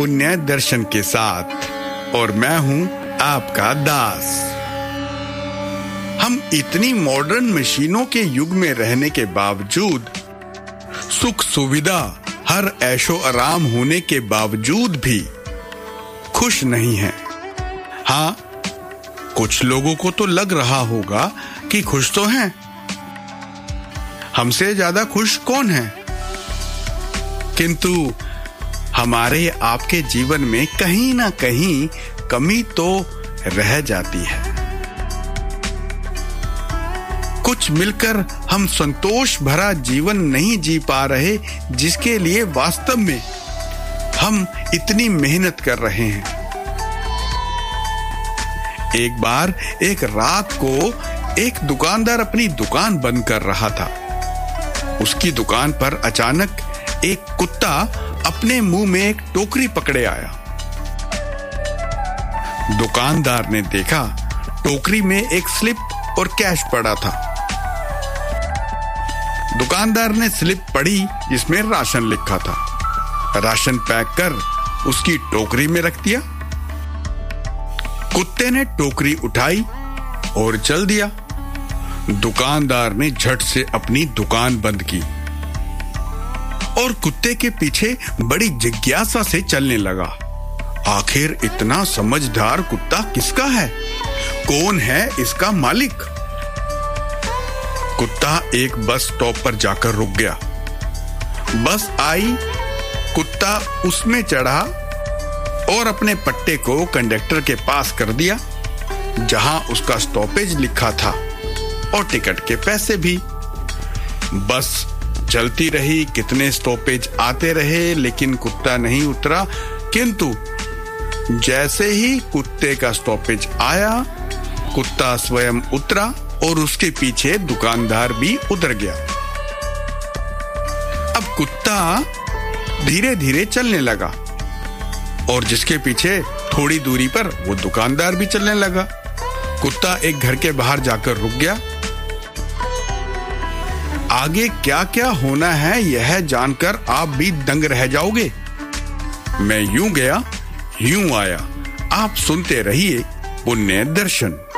पुण्य दर्शन के साथ और मैं हूं आपका दास। हम इतनी मॉडर्न मशीनों के युग में रहने के बावजूद, सुख सुविधा, हर ऐशो आराम होने के बावजूद भी खुश नहीं हैं। हाँ, कुछ लोगों को तो लग रहा होगा कि खुश तो हैं। हमसे ज्यादा खुश कौन है? किंतु हमारे आपके जीवन में कहीं ना कहीं कमी तो रह जाती है। कुछ मिलकर हम संतोष भरा जीवन नहीं जी पा रहे, जिसके लिए वास्तव में हम इतनी मेहनत कर रहे हैं। एक बार एक रात को एक दुकानदार अपनी दुकान बंद कर रहा था। उसकी दुकान पर अचानक एक कुत्ता अपने मुंह में एक टोकरी पकड़े आया। दुकानदार ने देखा टोकरी में एक स्लिप और कैश पड़ा था। दुकानदार ने स्लिप पढ़ी जिसमें राशन लिखा था। राशन पैक कर उसकी टोकरी में रख दिया। कुत्ते ने टोकरी उठाई और चल दिया। दुकानदार ने झट से अपनी दुकान बंद की और कुत्ते के पीछे बड़ी जिज्ञासा से चलने लगा। आखिर इतना समझदार कुत्ता किसका है? कौन है इसका मालिक? कुत्ता एक बस स्टॉप पर जाकर रुक गया। बस आई, कुत्ता उसमें चढ़ा और अपने पट्टे को कंडक्टर के पास कर दिया, जहां उसका स्टॉपेज लिखा था और टिकट के पैसे भी। बस चलती रही, कितने स्टॉपेज आते रहे, लेकिन कुत्ता नहीं उतरा। किंतु जैसे ही कुत्ते का स्टॉपेज आया, कुत्ता स्वयं उतरा और उसके पीछे दुकानदार भी उतर गया। अब कुत्ता धीरे धीरे चलने लगा और जिसके पीछे थोड़ी दूरी पर वो दुकानदार भी चलने लगा। कुत्ता एक घर के बाहर जाकर रुक गया। आगे क्या क्या होना है यह जानकर आप भी दंग रह जाओगे। मैं यूं गया, यूं आया। आप सुनते रहिए पुण्य दर्शन।